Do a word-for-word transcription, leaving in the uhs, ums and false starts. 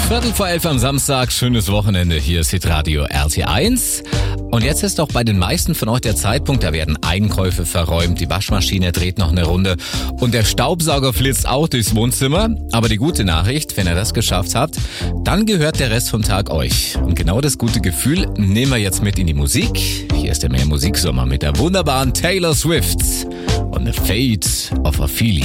Viertel vor elf am Samstag, schönes Wochenende, hier ist Hitradio R T eins. Und jetzt ist auch bei den meisten von euch der Zeitpunkt, da werden Einkäufe verräumt, die Waschmaschine dreht noch eine Runde und der Staubsauger flitzt auch durchs Wohnzimmer. Aber die gute Nachricht, wenn ihr das geschafft habt, dann gehört der Rest vom Tag euch. Und genau das gute Gefühl nehmen wir jetzt mit in die Musik. Hier ist der Mehr Musiksommer mit der wunderbaren Taylor Swift und The Fate of Ophelia.